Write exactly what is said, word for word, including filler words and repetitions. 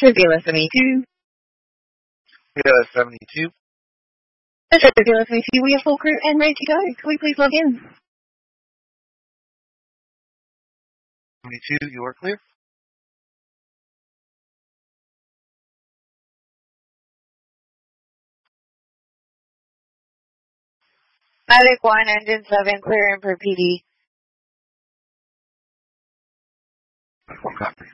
Turbulence seventy-two. Yeah, seventy-two. Turbulence seventy-two, we have full crew and ready to go. Can we please log in? seventy-two, you are clear. Medic one, engine seven, clearing for P D. Copy.